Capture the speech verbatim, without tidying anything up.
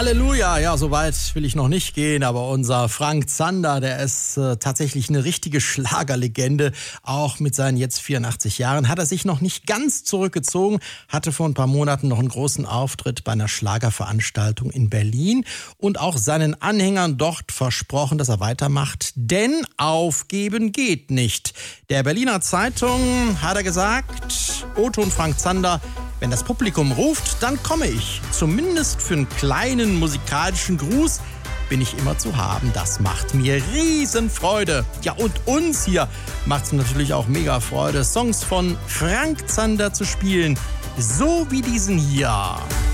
Halleluja, ja, so weit will ich noch nicht gehen, aber unser Frank Zander, der ist äh, tatsächlich eine richtige Schlagerlegende. Auch mit seinen jetzt vierundachtzig Jahren hat er sich noch nicht ganz zurückgezogen, hatte vor ein paar Monaten noch einen großen Auftritt bei einer Schlagerveranstaltung in Berlin und auch seinen Anhängern dort versprochen, dass er weitermacht, denn aufgeben geht nicht. Der Berliner Zeitung hat er gesagt, O-Ton Frank Zander: Wenn das Publikum ruft, dann komme ich. Zumindest für einen kleinen musikalischen Gruß bin ich immer zu haben. Das macht mir Riesenfreude. Ja, und uns hier macht es natürlich auch mega Freude, Songs von Frank Zander zu spielen. So wie diesen hier.